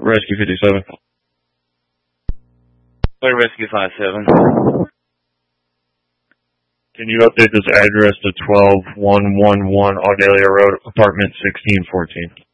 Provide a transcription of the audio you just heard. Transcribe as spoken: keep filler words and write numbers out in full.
Rescue fifty-seven. Clear Rescue five seven. Can you update this address to twelve one one one Audelia Road, apartment sixteen fourteen?